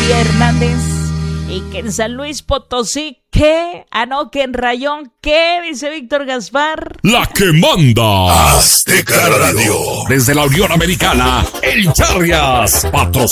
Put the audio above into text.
Lucía Hernández. Y que en San Luis Potosí, ¿qué? Ah, no, que en Rayón, ¿qué? Dice Víctor Gaspar. La que manda. Azteca Radio. Desde la Unión Americana, el Charrias, patrocinador